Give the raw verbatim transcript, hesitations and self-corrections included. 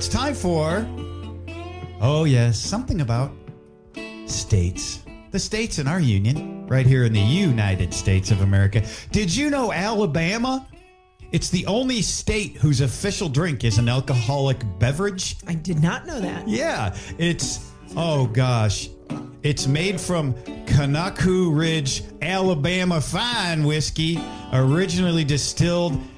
It's time for, oh yes, something about states. The states in our union, right here in the United States of America. Did you know Alabama? It's the only state whose official drink is an alcoholic beverage. I did not know that. Yeah, it's, oh gosh, it's made from Conaco Ridge, Alabama fine whiskey, originally distilled